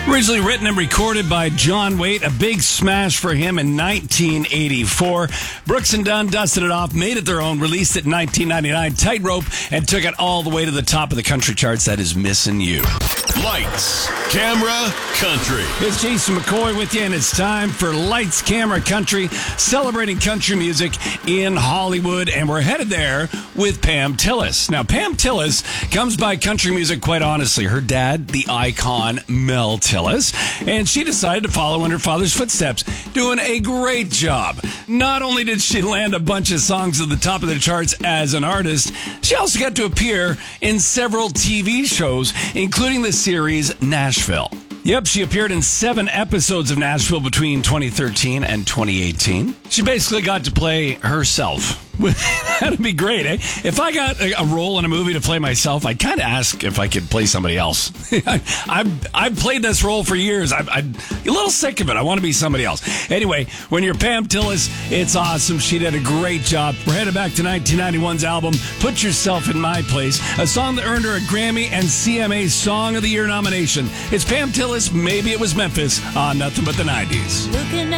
Originally written and recorded by John Waite, a big smash for him in 1984. Brooks and Dunn dusted it off, made it their own, released it in 1999, Tightrope, and took it all the way to the top of the country charts. That is Missing You. Lights, Camera, Country. It's Jason McCoy with you, and it's time for Lights, Camera, Country, celebrating country music in Hollywood, and we're headed there with Pam Tillis. Now, Pam Tillis comes by country music quite honestly. Her dad, the icon Mel Tillis, and she decided to follow in her father's footsteps, doing a great job. Not only did she land a bunch of songs at the top of the charts as an artist, she also got to appear in several TV shows, including the series Nashville. Yep, she appeared in 7 episodes of Nashville between 2013 and 2018. She basically got to play herself. That'd be great, eh? If I got a role in a movie to play myself, I'd kind of ask if I could play somebody else. I've played this role for years. I'm a little sick of it. I want to be somebody else. Anyway, when you're Pam Tillis, it's awesome. She did a great job. We're headed back to 1991's album, Put Yourself in My Place, a song that earned her a Grammy and CMA Song of the Year nomination. It's Pam Tillis, Maybe It Was Memphis, on Nothing But the 90s. Looking